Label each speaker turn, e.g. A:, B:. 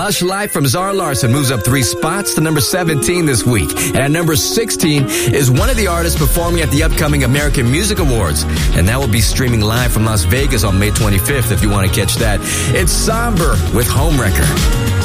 A: Lush Life from Zara Larsson moves up 3 spots to number 17 this week. And at number 16 is one of the artists performing at the upcoming American Music Awards. And that will be streaming live from Las Vegas on May 25th if you want to catch that. It's Somber with Homewrecker.